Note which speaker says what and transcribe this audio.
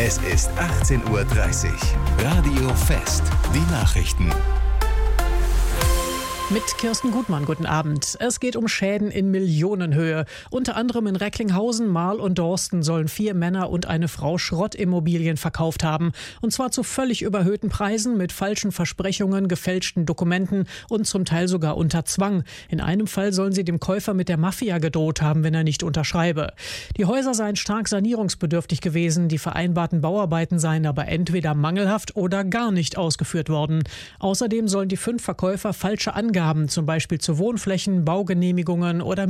Speaker 1: Es ist 18:30 Uhr. Radio Fest. Die Nachrichten.
Speaker 2: Mit Kirsten Gutmann, guten Abend. Es geht um Schäden in Millionenhöhe. Unter anderem in Recklinghausen, Marl und Dorsten sollen 4 Männer und eine Frau Schrottimmobilien verkauft haben. Und zwar zu völlig überhöhten Preisen mit falschen Versprechungen, gefälschten Dokumenten und zum Teil sogar unter Zwang. In einem Fall sollen sie dem Käufer mit der Mafia gedroht haben, wenn er nicht unterschreibe. Die Häuser seien stark sanierungsbedürftig gewesen. Die vereinbarten Bauarbeiten seien aber entweder mangelhaft oder gar nicht ausgeführt worden. Außerdem sollen die 5 Verkäufer falsche Angaben, zum Beispiel zu Wohnflächen, Baugenehmigungen oder